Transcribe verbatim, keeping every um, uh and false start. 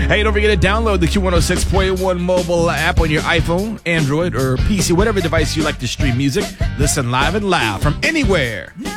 Hey, don't forget to download the Q one oh six point one mobile app on your iPhone, Android, or P C, whatever device you like to stream music. Listen live and loud from anywhere.